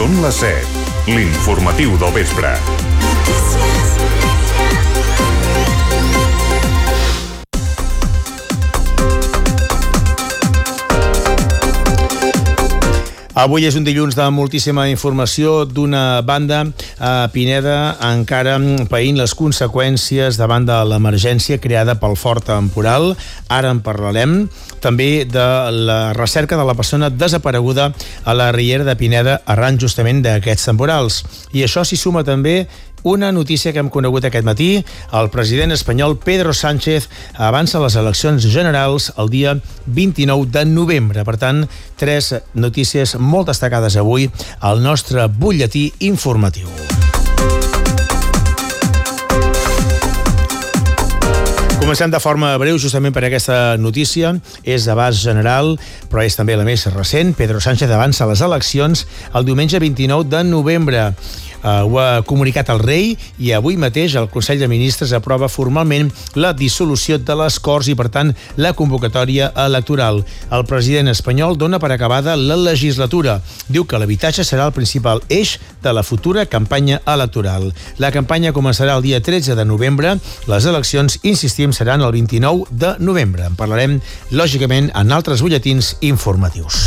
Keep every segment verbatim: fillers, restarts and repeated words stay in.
Són les set. L'informatiu del vespre. Avui és un dilluns de moltíssima informació. D'una banda, a Pineda encara païnt les conseqüències davant de l'emergència creada pel fort temporal. Ara en parlarem. També de la recerca de la persona desapareguda a la riera de Pineda arran justament d'aquests temporals. I això s'hi suma també una notícia que hem conegut aquest matí. El president espanyol Pedro Sánchez avança les eleccions generals el dia vint-i-nou de novembre. Per tant, tres notícies molt destacades avui al nostre butlletí informatiu. Comencem de forma breu justament per aquesta notícia. És d'abast general, però és també la més recent. Pedro Sánchez avança les eleccions el diumenge vint-i-nou de novembre. Uh, ho ha comunicat el rei i avui mateix el Consell de Ministres aprova formalment la dissolució de les Corts i, per tant, la convocatòria electoral. El president espanyol dona per acabada la legislatura. Diu que l'habitatge serà el principal eix de la futura campanya electoral. La campanya començarà el dia tretze de novembre. Les eleccions, insistim, seran el vint-i-nou de novembre. En parlarem, lògicament, en altres butlletins informatius.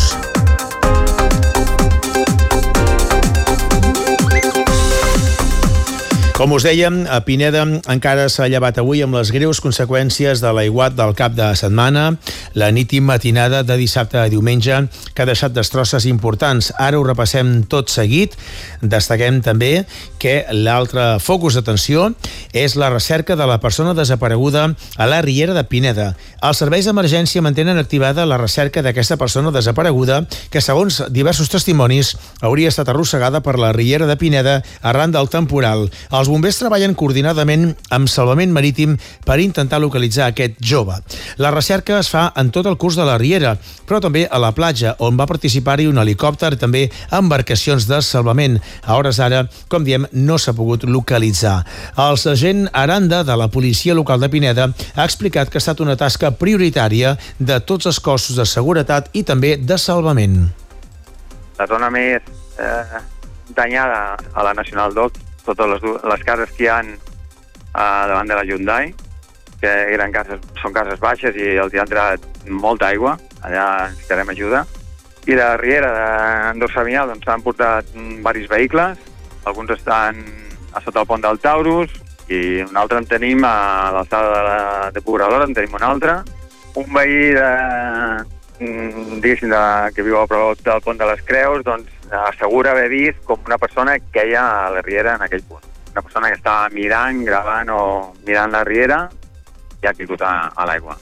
Com us dèiem, a Pineda encara s'ha llevat avui amb les greus conseqüències de l'aiguat del cap de setmana, la nit i matinada de dissabte a diumenge, que ha deixat destrosses importants. Ara ho repassem tot seguit. Destaquem també que l'altre focus d'atenció és la recerca de la persona desapareguda a la riera de Pineda. Els serveis d'emergència mantenen activada la recerca d'aquesta persona desapareguda que, segons diversos testimonis, hauria estat arrossegada per la riera de Pineda arran del temporal. Els bombers treballen coordinadament amb Salvament Marítim per intentar localitzar aquest jove. La recerca es fa en tot el curs de la riera, però també a la platja, on va participar-hi un helicòpter i també embarcacions de salvament. A hores d'ara, com diem, no s'ha pogut localitzar. El sergent Aranda, de la policia local de Pineda, ha explicat que ha estat una tasca prioritària de tots els cossos de seguretat i també de salvament. La zona més eh, danyada a la National dos, totes les, les cases que hi ha uh, davant de la Hyundai, que eren cases, són cases baixes i els hi ha entrat molta aigua, allà necessitarem ajuda. I de la riera d'Endorsavinyà doncs, s'han portat diversos vehicles, alguns estan a sota el pont del Taurus i un altre en tenim a l'alçada de la depuradora, en tenim un altre. Un veí de, diguéssim, de, que viu a prop del pont de les Creus, doncs assegura haver vist com una persona que hi ha a la riera en aquell punt. Una persona que estava mirant, gravant o mirant la riera i ha caigut a, a l'aigua.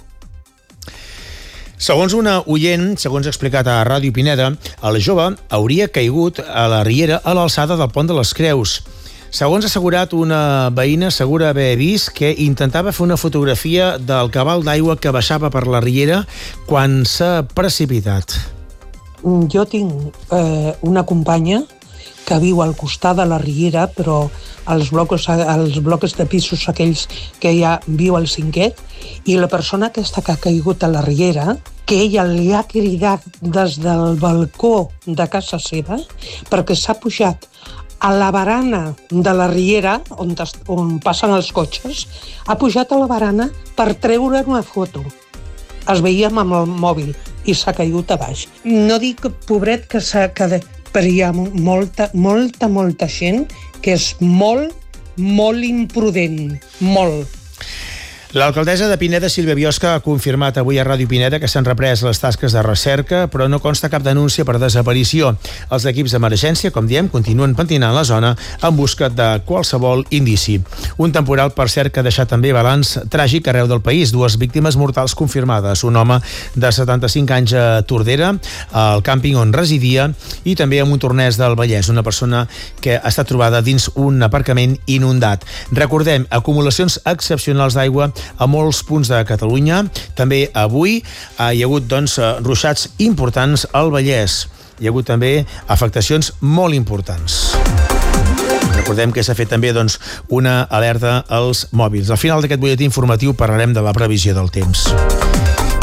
Segons una oient, segons ha explicat a Ràdio Pineda, el jove hauria caigut a la riera a l'alçada del pont de les Creus. Segons ha assegurat una veïna, assegura haver vist que intentava fer una fotografia del cabal d'aigua que baixava per la riera quan s'ha precipitat. Jo tinc eh, una companya que viu al costat de la riera, però als blocs, als blocs de pisos aquells que ja viu al cinquè, i la persona aquesta que ha caigut a la riera, que ella li ha cridat des del balcó de casa seva, perquè s'ha pujat a la barana de la riera, on, on passen els cotxes, ha pujat a la barana per treure una foto. Es veia amb el mòbil i s'ha caigut a baix. No dic, pobret, que s'ha quedat, però hi ha molta, molta, molta gent que és molt, molt imprudent, molt. L'alcaldessa de Pineda, Sílvia Biosca, ha confirmat avui a Ràdio Pineda que s'han reprès les tasques de recerca, però no consta cap denúncia per desaparició. Els equips d'emergència, com diem, continuen pentinant la zona en busca de qualsevol indici. Un temporal, per cert, que ha deixat també balanç tràgic arreu del país. Dues víctimes mortals confirmades. Un home de setanta-cinc anys a Tordera, al càmping on residia, i també a Montornès del Vallès, una persona que ha estat trobada dins un aparcament inundat. Recordem, acumulacions excepcionals d'aigua a molts punts de Catalunya. També avui hi ha hagut doncs, ruixats importants al Vallès. Hi ha hagut també afectacions molt importants. Recordem que s'ha fet també doncs, una alerta als mòbils. Al final d'aquest butlletí informatiu parlarem de la previsió del temps.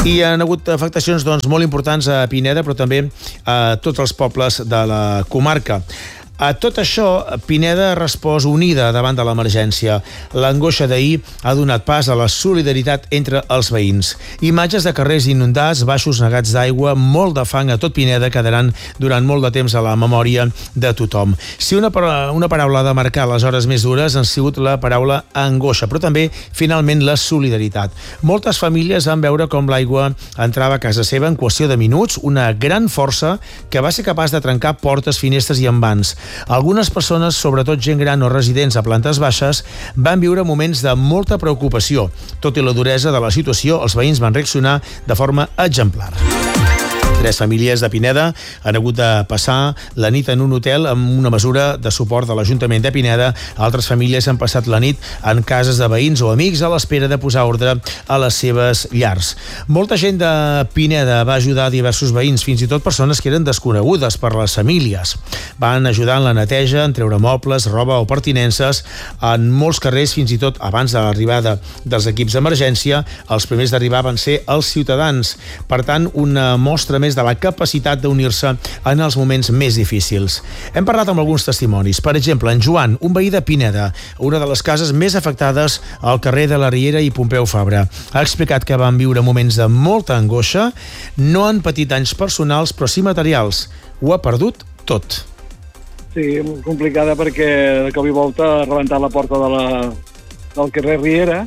I hi ha hagut afectacions doncs, molt importants a Pineda, però també a tots els pobles de la comarca. A tot això, Pineda ha respost unida davant de l'emergència. L'angoixa d'ahir ha donat pas a la solidaritat entre els veïns. Imatges de carrers inundats, baixos negats d'aigua, molt de fang a tot Pineda quedaran durant molt de temps a la memòria de tothom. Si una, una paraula ha de marcar les hores més dures han sigut la paraula angoixa, però també, finalment, la solidaritat. Moltes famílies van veure com l'aigua entrava a casa seva en qüestió de minuts, una gran força que va ser capaç de trencar portes, finestres i envans. Algunes persones, sobretot gent gran o residents a plantes baixes, van viure moments de molta preocupació. Tot i la duresa de la situació, els veïns van reaccionar de forma exemplar. Tres famílies de Pineda han hagut de passar la nit en un hotel amb una mesura de suport de l'Ajuntament de Pineda. Altres famílies han passat la nit en cases de veïns o amics a l'espera de posar ordre a les seves llars. Molta gent de Pineda va ajudar diversos veïns, fins i tot persones que eren desconegudes per les famílies. Van ajudar en la neteja, en treure mobles, roba o pertinences. En molts carrers, fins i tot abans de l'arribada dels equips d'emergència, els primers d'arribar van ser els ciutadans. Per tant, una mostra més de la capacitat d'unir-se en els moments més difícils. Hem parlat amb alguns testimonis. Per exemple, en Joan, un veí de Pineda, una de les cases més afectades al carrer de la Riera i Pompeu Fabra. Ha explicat que van viure moments de molta angoixa, no han patit danys personals, però sí materials. Ho ha perdut tot. Sí, molt complicada perquè de cop i volta ha rebentat la porta de la, del carrer Riera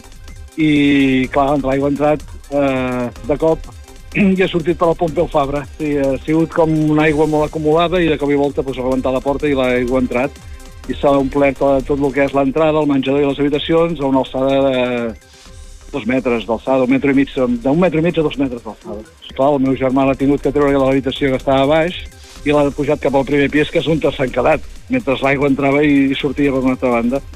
i, clar, l'aigua ha entrat eh, de cop i ha sortit per al Pompeu Fabra. Sí, ha sigut com una aigua molt acumulada i de cop i volta pues, ha rebentat la porta i l'aigua ha entrat i s'ha omplert tot el que és l'entrada, el menjador i les habitacions a una alçada de dos metres d'alçada, un metre i mig, d'un metre i mig a dos metres d'alçada. Clar, el meu germà l'ha tingut que treure de l'habitació que estava a baix i l'ha pujat cap al primer pis, que és on s'han quedat, mentre l'aigua entrava i sortia per una altra banda.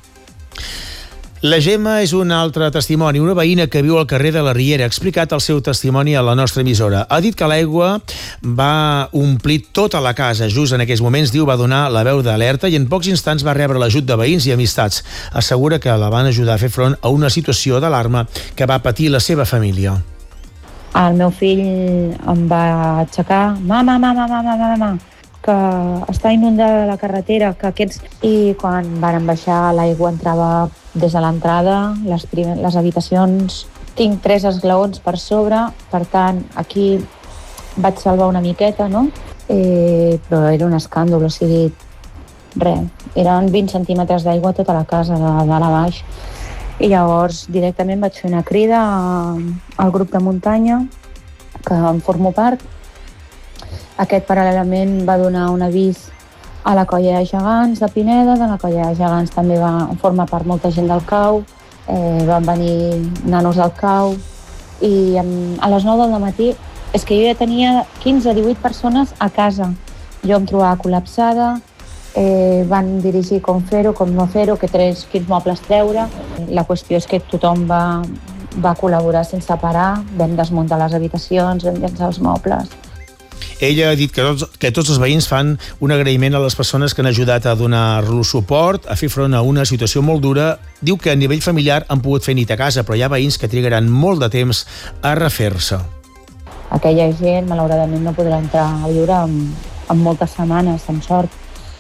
La Gemma és un altre testimoni, una veïna que viu al carrer de la Riera. Ha explicat el seu testimoni a la nostra emissora. Ha dit que l'aigua va omplir tota la casa. Just en aquells moments, diu, va donar la veu d'alerta i en pocs instants va rebre l'ajut de veïns i amistats. Assegura que la van ajudar a fer front a una situació d'alarma que va patir la seva família. El meu fill em va aixecar, mama, mama, mama, mama, que està inundada la carretera, que aquests... I quan varen baixar l'aigua entrava des de l'entrada, les, primer, les habitacions, tinc tres esglaons per sobre, per tant, aquí vaig salvar una miqueta, no? Eh, però era un escàndol, o sigui, res, eren vint centímetres d'aigua tota la casa, de dalt a baix. I llavors directament vaig fer una crida al grup de muntanya, que en formo part. Aquest paral·lelament va donar un avís a la colla de gegants de Pineda. De la colla de gegants també va formar part molta gent del cau, eh, van venir nanos del cau i a les nou del matí és que jo ja tenia quinze o divuit persones a casa. Jo em trobava col·lapsada, eh, van dirigir com fer-ho, com no fer-ho, que tres, quins mobles treure. La qüestió és que tothom va, va col·laborar sense parar, vam desmuntar les habitacions, vam llançar els mobles. Ella ha dit que tots, que tots els veïns fan un agraïment a les persones que han ajudat a donar-los suport, a fer front a una situació molt dura. Diu que a nivell familiar han pogut fer nit a casa, però hi ha veïns que trigaran molt de temps a refer-se. Aquella gent, malauradament, no podrà entrar a viure en, en moltes setmanes, amb sort.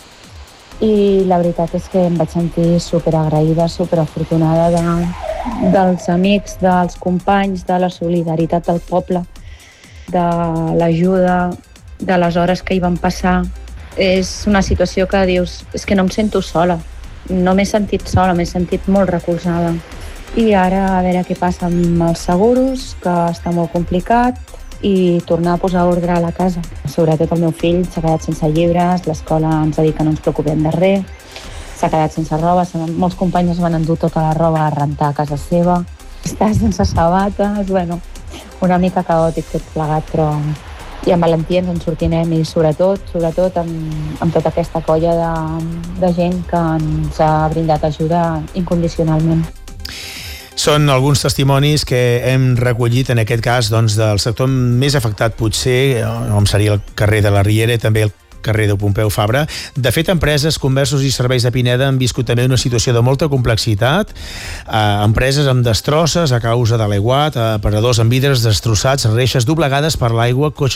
I la veritat és que em vaig sentir superagraïda, superafortunada de, dels amics, dels companys, de la solidaritat del poble, de l'ajuda, de les hores que hi van passar. És una situació que dius, és que no em sento sola, no m'he sentit sola, m'he sentit molt recolzada. I ara a veure què passa amb els seguros, que està molt complicat, i tornar a posar ordre a la casa. Sobretot el meu fill s'ha quedat sense llibres, l'escola ens ha dit que no ens preocupem de res, s'ha quedat sense roba, molts companys van endur tota la roba a rentar a casa seva, està sense sabates, bueno, una mica caòtic tot plegat, però i amb valentia ens en sortirem i sobretot, sobretot amb, amb tota aquesta colla de, de gent que ens ha brindat ajuda incondicionalment. Són alguns testimonis que hem recollit en aquest cas doncs, del sector més afectat potser, com seria el carrer de la Riera, també el carrer de Pompeu Fabra. De fet, empreses, comerços i serveis de Pineda han viscut també una situació de molta complexitat. Eh, empreses amb destrosses a causa de l'aiguat, aparadors amb vidres destrossats, reixes doblegades per l'aigua, cotxes